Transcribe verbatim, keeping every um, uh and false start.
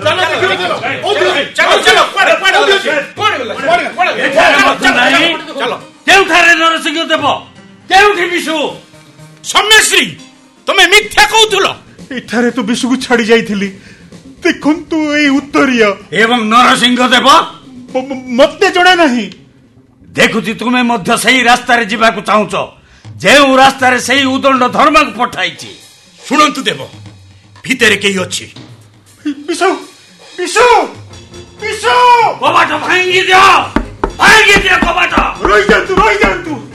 କେଉଁଠାରେ ନରସିଂହ ଦେବ କେଉଁଠି ବିଶୁ? ସମ୍ୟଶ୍ରୀ ତମେ ମିଥ୍ୟା କହୁଥିଲ। ଏଠାରେ ତ ବିଶୁକୁ ଛାଡ଼ି ଯାଇଥିଲି। ଦେଖନ୍ତୁ ଏଇ ଉତ୍ତରୀୟ। ଏବଂ ନରସିଂହ ଦେବ ମତେ ଜଣା ନାହିଁ। ଦେଖୁଛି ତୁମେ ମଧ୍ୟ ସେଇ ରାସ୍ତାରେ ଯିବାକୁ ଚାହୁଁଛ ଯେଉଁ ରାସ୍ତାରେ ସେଇ ଉଦଣ୍ଡ ଧର୍ମକୁ ପଠାଇଛି। ଶୁଣନ୍ତୁ ଦେବ, ଭିତରେ କେହି ଅଛି। ବିଶୁ ବିଶୁ ବିଶୁ କବାଟ ଭାଙ୍ଗି ଦିଅ, ଭାଙ୍ଗି ଦିଅ କବାଟ। ରହିଯାଆନ୍ତୁ ରହିଯାଆନ୍ତୁ।